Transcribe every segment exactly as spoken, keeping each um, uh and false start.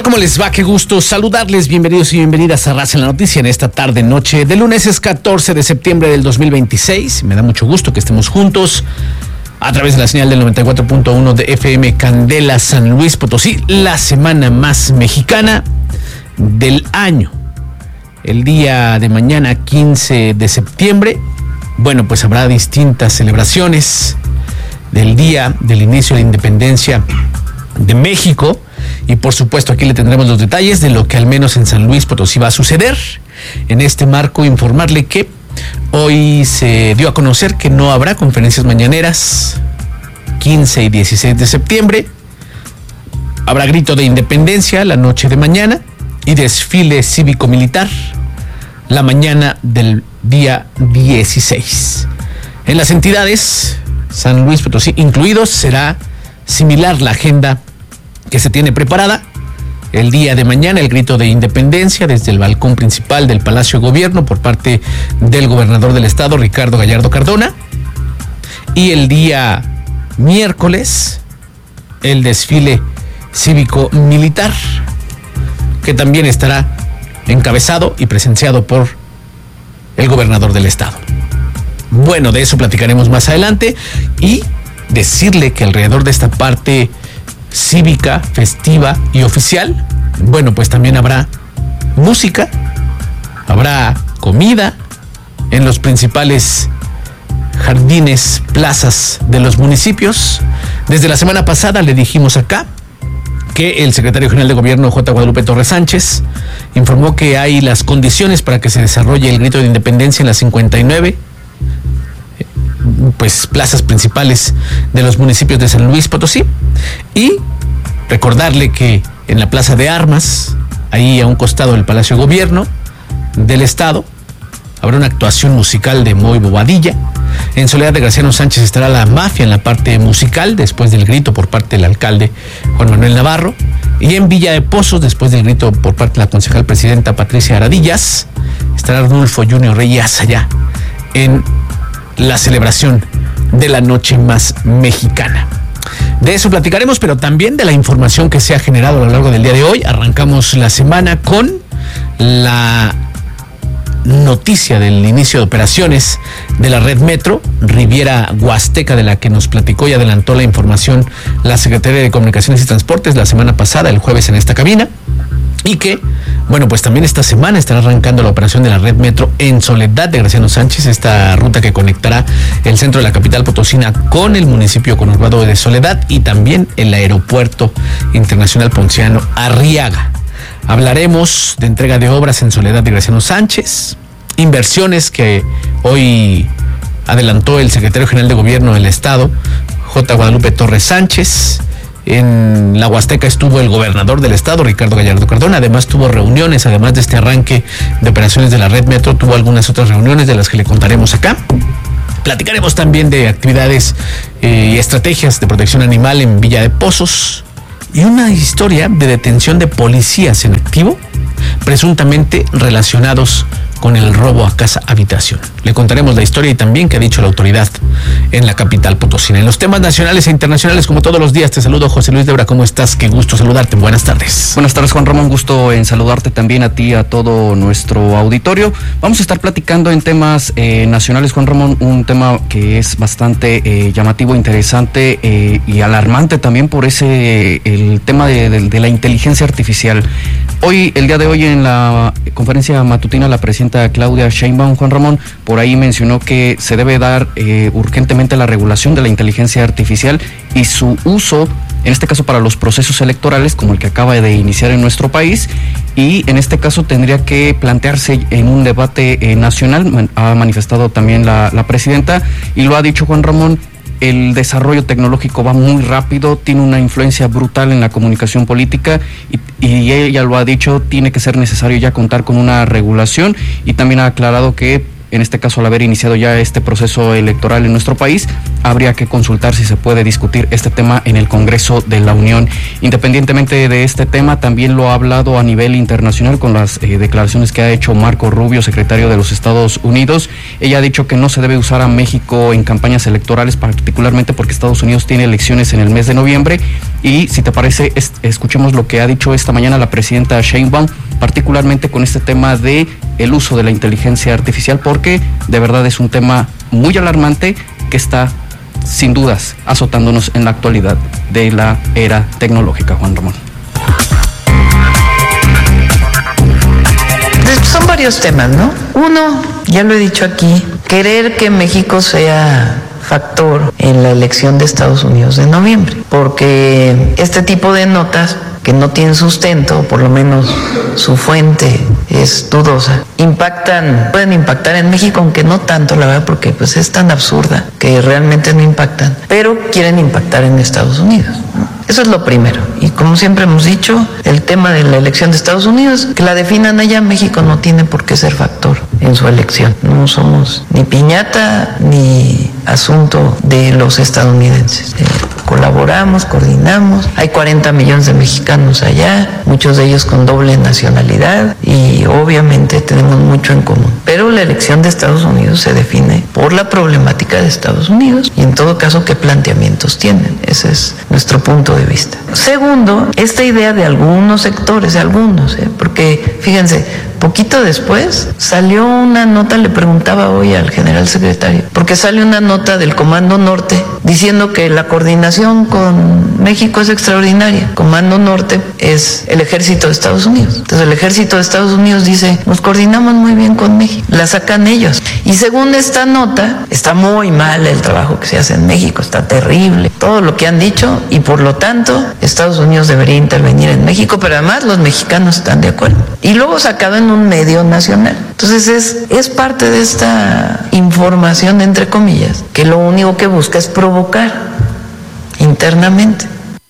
tal? ¿Cómo les va? Qué gusto saludarles. Bienvenidos y bienvenidas a Raza en la Noticia en esta tarde noche de lunes. Es catorce de septiembre del dos mil veintiséis. Me da mucho gusto que estemos juntos a través de la señal del noventa y cuatro punto uno de F M Candela San Luis Potosí. La semana más mexicana del año. El día de mañana, quince de septiembre, bueno, pues habrá distintas celebraciones del día del inicio de la independencia de México. Y por supuesto aquí le tendremos los detalles de lo que al menos en San Luis Potosí va a suceder. En este marco informarle que hoy se dio a conocer que no habrá conferencias mañaneras quince y dieciséis de septiembre. Habrá grito de independencia la noche de mañana y desfile cívico-militar la mañana del día dieciséis. En las entidades, San Luis Potosí incluidos, será similar la agenda que se tiene preparada. El día de mañana, el grito de independencia desde el balcón principal del Palacio de Gobierno por parte del gobernador del estado, Ricardo Gallardo Cardona. Y el día miércoles, el desfile cívico-militar, que también estará encabezado y presenciado por el gobernador del estado. Bueno, de eso platicaremos más adelante y decirle que alrededor de esta parte cívica, festiva y oficial, bueno, pues también habrá música, habrá comida en los principales jardines, plazas de los municipios. Desde la semana pasada le dijimos acá que el secretario general de gobierno, J. Guadalupe Torres Sánchez, informó que hay las condiciones para que se desarrolle el grito de independencia en las cincuenta y nueve pues plazas principales de los municipios de San Luis Potosí. Y recordarle que en la Plaza de Armas, ahí a un costado del Palacio de Gobierno del estado, habrá una actuación musical de Moy Bobadilla. En Soledad de Graciano Sánchez estará la mafia en la parte musical, después del grito por parte del alcalde Juan Manuel Navarro. Y en Villa de Pozos, después del grito por parte de la concejal presidenta Patricia Aradillas, estará Arnulfo Junior Reyes allá en la celebración de la noche más mexicana. De eso platicaremos, pero también de la información que se ha generado a lo largo del día de hoy. Arrancamos la semana con la noticia del inicio de operaciones de la red Metro Riviera Huasteca, de la que nos platicó y adelantó la información la Secretaría de Comunicaciones y Transportes la semana pasada, el jueves, en esta cabina. Y que, bueno, pues también esta semana estará arrancando la operación de la red Metro en Soledad de Graciano Sánchez, esta ruta que conectará el centro de la capital potosina con el municipio conurbado de Soledad y también el aeropuerto internacional Ponciano Arriaga. Hablaremos de entrega de obras en Soledad de Graciano Sánchez, inversiones que hoy adelantó el secretario general de gobierno del estado, J. Guadalupe Torres Sánchez. En la Huasteca estuvo el gobernador del estado, Ricardo Gallardo Cardona. Además tuvo reuniones, además de este arranque de operaciones de la red Metro, tuvo algunas otras reuniones de las que le contaremos acá. Platicaremos también de actividades eh, y estrategias de protección animal en Villa de Pozos y una historia de detención de policías en activo, presuntamente relacionados con el robo a casa habitación. Le contaremos la historia y también qué ha dicho la autoridad en la capital potosina. En los temas nacionales e internacionales, como todos los días, te saludo, José Luis Debra. ¿Cómo estás? Qué gusto saludarte. Buenas tardes. Buenas tardes, Juan Ramón. Gusto en saludarte también a ti, a todo nuestro auditorio. Vamos a estar platicando en temas eh, nacionales, Juan Ramón, un tema que es bastante eh, llamativo, interesante eh, y alarmante también por ese, el tema de, de, de la inteligencia artificial. Hoy, el día de hoy, en la conferencia matutina, la presidenta Claudia Sheinbaum, Juan Ramón, por ahí mencionó que se debe dar eh, urgentemente la regulación de la inteligencia artificial y su uso, en este caso para los procesos electorales, como el que acaba de iniciar en nuestro país, y en este caso tendría que plantearse en un debate eh, nacional, man, ha manifestado también la, la presidenta, y lo ha dicho Juan Ramón. El desarrollo tecnológico va muy rápido, tiene una influencia brutal en la comunicación política y, y ella lo ha dicho, tiene que ser necesario ya contar con una regulación, y también ha aclarado que en este caso al haber iniciado ya este proceso electoral en nuestro país, habría que consultar si se puede discutir este tema en el Congreso de la Unión. Independientemente de este tema, también lo ha hablado a nivel internacional con las eh, declaraciones que ha hecho Marco Rubio, secretario de los Estados Unidos. Ella ha dicho que no se debe usar a México en campañas electorales, particularmente porque Estados Unidos tiene elecciones en el mes de noviembre. Y si te parece, es, escuchemos lo que ha dicho esta mañana la presidenta Sheinbaum, particularmente con este tema de el uso de la inteligencia artificial, porque de verdad es un tema muy alarmante que está sin dudas azotándonos en la actualidad de la era tecnológica. Juan Ramón. Son varios temas, ¿no? Uno, ya lo he dicho aquí, querer que México sea factor en la elección de Estados Unidos de noviembre, porque este tipo de notas que no tienen sustento, o por lo menos su fuente es dudosa, impactan, pueden impactar en México, aunque no tanto, la verdad, porque pues es tan absurda que realmente no impactan, pero quieren impactar en Estados Unidos, ¿no? Eso es lo primero. Y como siempre hemos dicho, el tema de la elección de Estados Unidos, que la definan allá, México no tiene por qué ser factor en su elección. No somos ni piñata ni asunto de los estadounidenses. Eh, colaboramos, coordinamos. Hay cuarenta millones de mexicanos allá, muchos de ellos con doble nacionalidad, y obviamente tenemos mucho en común. Pero la elección de Estados Unidos se define por la problemática de Estados Unidos y en todo caso qué planteamientos tienen. Ese es nuestro punto de vista. Segundo, esta idea de algunos sectores, de algunos, ¿eh? porque fíjense, poquito después salió una nota, le preguntaba hoy al general secretario, porque sale una nota del Comando Norte diciendo que la coordinación con México es extraordinaria. Comando Norte es el ejército de Estados Unidos. Entonces el ejército de Estados Unidos dice, nos coordinamos muy bien con México. La sacan ellos. Y según esta nota, está muy mal el trabajo que se hace en México, está terrible, todo lo que han dicho, y por lo tanto Estados Unidos debería intervenir en México, pero además los mexicanos están de acuerdo. Y luego sacado en un medio nacional. Entonces es, es parte de esta información, entre comillas, que lo único que busca es provocar internamente.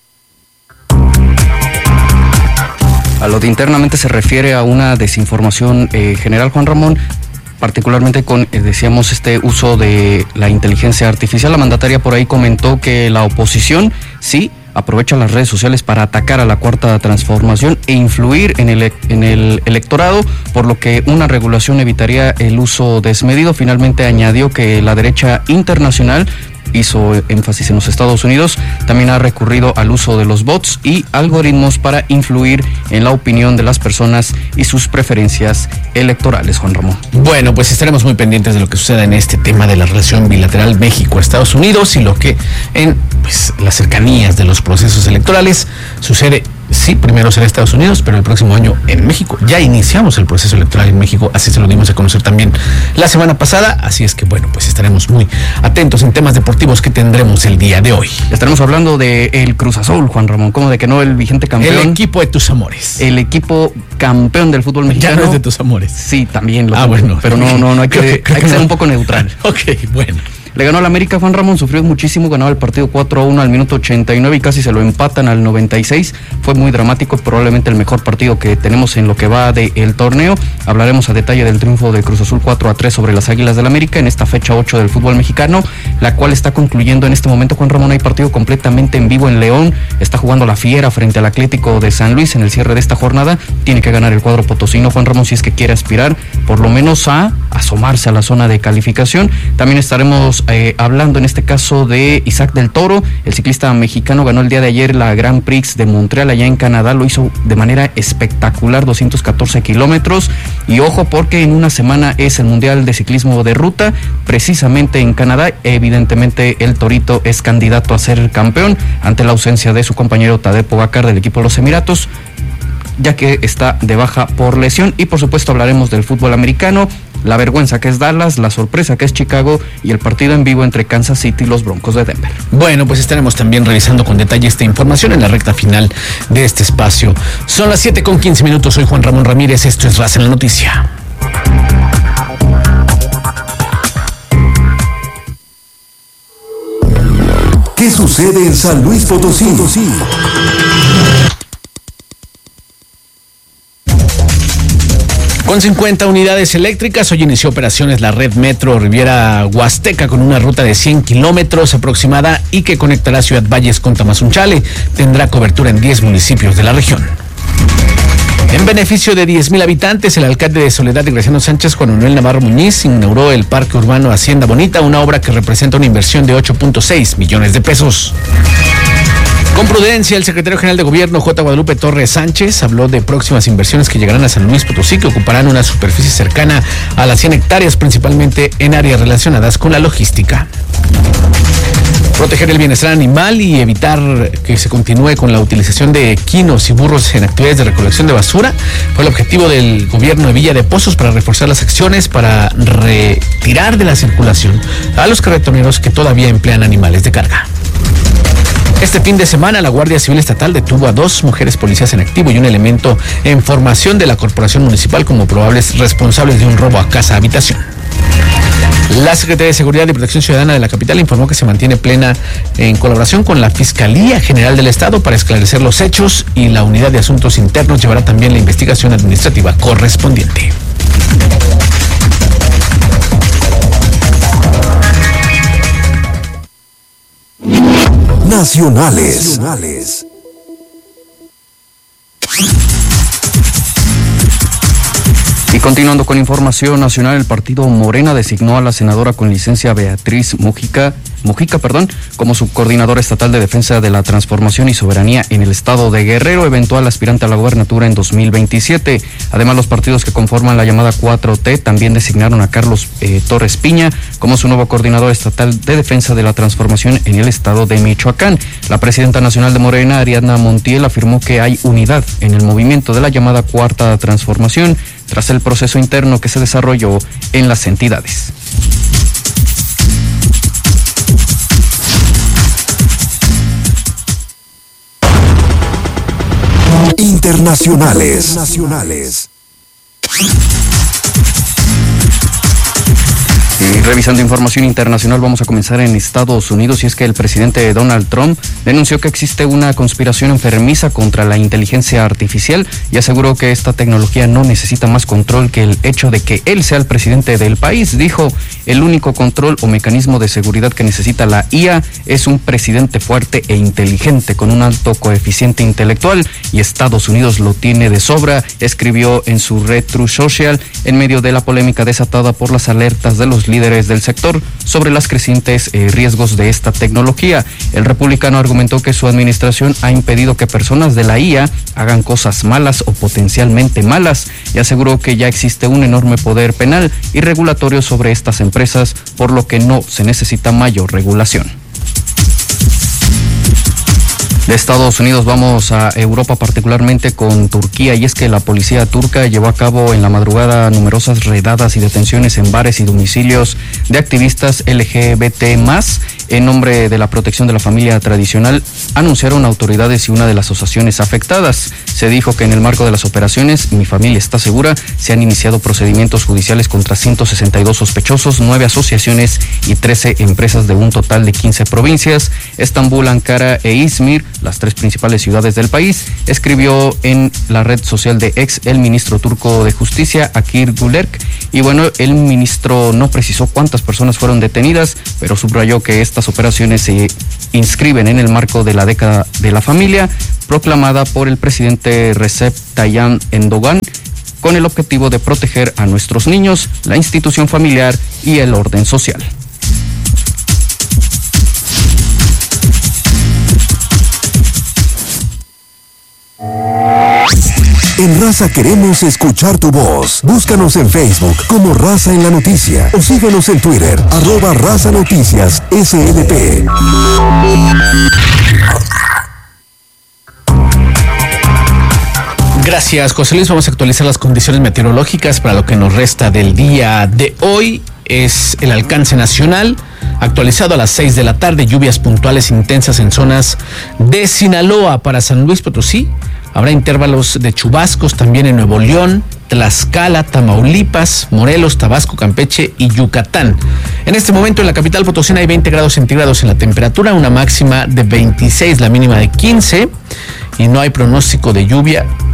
A lo de internamente se refiere a una desinformación eh, general, Juan Ramón, particularmente con, eh, decíamos, este uso de la inteligencia artificial. La mandataria por ahí comentó que la oposición sí aprovecha las redes sociales para atacar a la Cuarta Transformación e influir en el, en el electorado, por lo que una regulación evitaría el uso desmedido. Finalmente añadió que la derecha internacional, hizo énfasis en los Estados Unidos, también ha recurrido al uso de los bots y algoritmos para influir en la opinión de las personas y sus preferencias electorales. Juan Ramón. Bueno, pues estaremos muy pendientes de lo que suceda en este tema de la relación bilateral México-Estados Unidos y lo que en pues, las cercanías de los procesos electorales sucede. Sí, primero será Estados Unidos, pero el próximo año en México. Ya iniciamos el proceso electoral en México, así se lo dimos a conocer también la semana pasada, así es que bueno, pues estaremos muy atentos en temas deportivos que tendremos el día de hoy. Estaremos hablando de el Cruz Azul, Juan Ramón, ¿cómo de que no? El vigente campeón. El equipo de tus amores. El equipo campeón del fútbol mexicano. Ya no es de tus amores. Sí, también lo Ah, tengo, bueno. pero no, no, no hay que, creo que, hay que ser no. un poco neutral. Ok, bueno. Le ganó al América, Juan Ramón, sufrió muchísimo, ganaba el partido cuatro a uno al minuto ochenta y nueve y casi se lo empatan al noventa y seis. Fue muy dramático, probablemente el mejor partido que tenemos en lo que va del torneo. Hablaremos a detalle del triunfo de Cruz Azul cuatro a tres sobre las Águilas del América en esta fecha ocho del fútbol mexicano, la cual está concluyendo en este momento. Juan Ramón, hay partido completamente en vivo en León, está jugando la Fiera frente al Atlético de San Luis en el cierre de esta jornada. Tiene que ganar el cuadro potosino, Juan Ramón, si es que quiere aspirar por lo menos a asomarse a la zona de calificación. También estaremos eh, hablando en este caso de Isaac del Toro, el ciclista mexicano, ganó el día de ayer la Grand Prix de Montreal allá en Canadá, lo hizo de manera espectacular, doscientos catorce kilómetros, y ojo porque en una semana es el Mundial de Ciclismo de Ruta, precisamente en Canadá. Evidentemente el Torito es candidato a ser campeón ante la ausencia de su compañero Tadej Pogacar del equipo de los Emiratos, ya que está de baja por lesión. Y por supuesto hablaremos del fútbol americano, la vergüenza que es Dallas, la sorpresa que es Chicago y el partido en vivo entre Kansas City y los Broncos de Denver. Bueno, pues estaremos también revisando con detalle esta información en la recta final de este espacio. Son las siete con quince minutos, soy Juan Ramón Ramírez, esto es Raza en la Noticia. ¿Qué sucede en San Luis Potosí? Con cincuenta unidades eléctricas, hoy inició operaciones la red Metro Riviera Huasteca con una ruta de cien kilómetros aproximada y que conectará Ciudad Valles con Tamazunchale. Tendrá cobertura en diez municipios de la región. En beneficio de diez mil habitantes, el alcalde de Soledad y Graciano Sánchez, Juan Manuel Navarro Muñiz, inauguró el Parque Urbano Hacienda Bonita, una obra que representa una inversión de ocho punto seis millones de pesos. Con prudencia, el secretario general de Gobierno, J. Guadalupe Torres Sánchez, habló de próximas inversiones que llegarán a San Luis Potosí, que ocuparán una superficie cercana a las cien hectáreas, principalmente en áreas relacionadas con la logística. Proteger el bienestar animal y evitar que se continúe con la utilización de equinos y burros en actividades de recolección de basura fue el objetivo del gobierno de Villa de Pozos para reforzar las acciones para retirar de la circulación a los carretoneros que todavía emplean animales de carga. Este fin de semana, la Guardia Civil Estatal detuvo a dos mujeres policías en activo y un elemento en formación de la Corporación Municipal como probables responsables de un robo a casa-habitación. La Secretaría de Seguridad y Protección Ciudadana de la capital informó que se mantiene plena en colaboración con la Fiscalía General del Estado para esclarecer los hechos y la Unidad de Asuntos Internos llevará también la investigación administrativa correspondiente. Nacionales. Nacionales. Y continuando con información nacional, el partido Morena designó a la senadora con licencia Beatriz Mujica, Mujica, perdón, como subcoordinadora estatal de defensa de la transformación y soberanía en el estado de Guerrero, eventual aspirante a la gobernatura en dos mil veintisiete. Además, los partidos que conforman la llamada cuatro T también designaron a Carlos eh, Torres Piña como su nuevo coordinador estatal de defensa de la transformación en el estado de Michoacán. La presidenta nacional de Morena, Ariadna Montiel, afirmó que hay unidad en el movimiento de la llamada cuarta transformación tras el proceso interno que se desarrolló en las entidades. Internacionales. Nacionales. Y revisando información internacional, vamos a comenzar en Estados Unidos, y es que el presidente Donald Trump denunció que existe una conspiración enfermiza contra la inteligencia artificial y aseguró que esta tecnología no necesita más control que el hecho de que él sea el presidente del país. Dijo, el único control o mecanismo de seguridad que necesita la I A es un presidente fuerte e inteligente con un alto coeficiente intelectual, y Estados Unidos lo tiene de sobra, escribió en su red Truth Social en medio de la polémica desatada por las alertas de los líderes del sector sobre los crecientes eh, riesgos de esta tecnología. El republicano argumentó que su administración ha impedido que personas de la I A hagan cosas malas o potencialmente malas, y aseguró que ya existe un enorme poder penal y regulatorio sobre estas empresas, por lo que no se necesita mayor regulación. De Estados Unidos vamos a Europa, particularmente con Turquía, y es que la policía turca llevó a cabo en la madrugada numerosas redadas y detenciones en bares y domicilios de activistas L G B T más, en nombre de la protección de la familia tradicional, anunciaron autoridades y una de las asociaciones afectadas. Se dijo que en el marco de las operaciones Mi Familia Está Segura se han iniciado procedimientos judiciales contra ciento sesenta y dos sospechosos, nueve asociaciones y trece empresas de un total de quince provincias, Estambul, Ankara e Izmir, las tres principales ciudades del país, escribió en la red social de X el ministro turco de Justicia, Akir Gulerk. Y bueno, el ministro no precisó cuántas personas fueron detenidas, pero subrayó que estas operaciones se inscriben en el marco de la década de la familia, proclamada por el presidente Recep Tayyip Erdogan, con el objetivo de proteger a nuestros niños, la institución familiar y el orden social. En Raza queremos escuchar tu voz. Búscanos en Facebook como Raza en la Noticia o síguenos en Twitter, arroba Raza Noticias S L P. Gracias, José Luis. Vamos a actualizar las condiciones meteorológicas para lo que nos resta del día de hoy. Es el alcance nacional actualizado a las seis de la tarde. Lluvias puntuales intensas en zonas de Sinaloa. Para San Luis Potosí habrá intervalos de chubascos también en Nuevo León, Tlaxcala, Tamaulipas, Morelos, Tabasco, Campeche y Yucatán. En este momento en la capital potosina hay veinte grados centígrados en la temperatura, una máxima de veintiséis, la mínima de quince, y no hay pronóstico de lluvia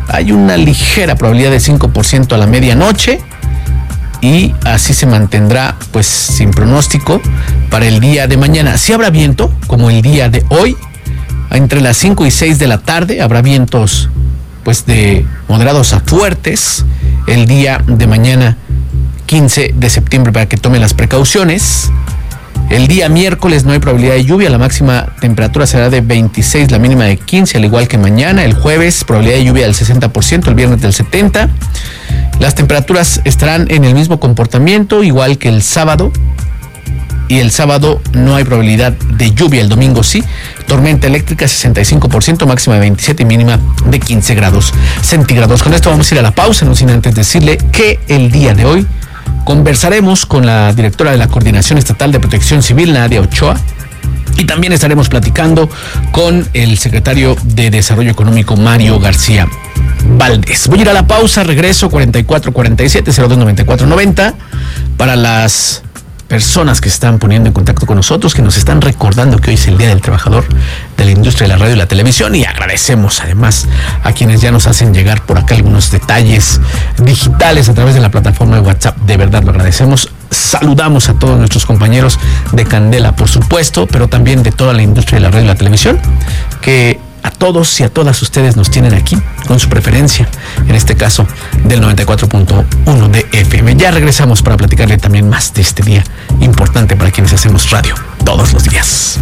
hay una ligera probabilidad de cinco por ciento a la medianoche y así se mantendrá pues sin pronóstico para el día de mañana. Sí habrá viento, como el día de hoy, entre las cinco y seis de la tarde habrá vientos pues de moderados a fuertes el día de mañana quince de septiembre para que tomen las precauciones. El día miércoles no hay probabilidad de lluvia, la máxima temperatura será de veintiséis, la mínima de quince, al igual que mañana. El jueves, probabilidad de lluvia del sesenta por ciento, el viernes del setenta por ciento. Las temperaturas estarán en el mismo comportamiento, igual que el sábado. Y el sábado no hay probabilidad de lluvia, el domingo sí. Tormenta eléctrica sesenta y cinco por ciento, máxima de veintisiete y mínima de quince grados centígrados. Con esto vamos a ir a la pausa, no sin antes decirle que el día de hoy conversaremos con la directora de la Coordinación Estatal de Protección Civil, Nadia Ochoa, y también estaremos platicando con el secretario de Desarrollo Económico, Mario García Valdés. Voy a ir a la pausa, regreso cuarenta y cuatro cuarenta y siete cero dos noventa y cuatro noventa para las personas que se están poniendo en contacto con nosotros, que nos están recordando que hoy es el Día del Trabajador de la Industria de la Radio y la Televisión, y agradecemos además a quienes ya nos hacen llegar por acá algunos detalles digitales a través de la plataforma de WhatsApp. De verdad lo agradecemos. Saludamos a todos nuestros compañeros de Candela, por supuesto, pero también de toda la industria de la radio y la televisión, que a todos y a todas ustedes nos tienen aquí con su preferencia, en este caso del noventa y cuatro punto uno de F M. Ya regresamos para platicarle también más de este día importante para quienes hacemos radio todos los días.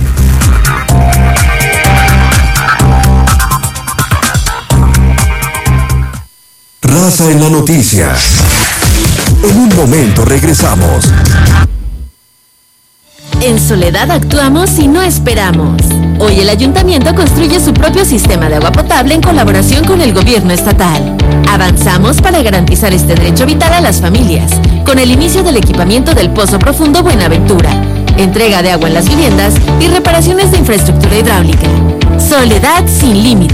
Raza en la noticia. En un momento regresamos. En Soledad actuamos y no esperamos. Hoy el ayuntamiento construye su propio sistema de agua potable en colaboración con el gobierno estatal. Avanzamos para garantizar este derecho vital a las familias, con el inicio del equipamiento del Pozo Profundo Buenaventura, entrega de agua en las viviendas y reparaciones de infraestructura hidráulica. Soledad sin límites.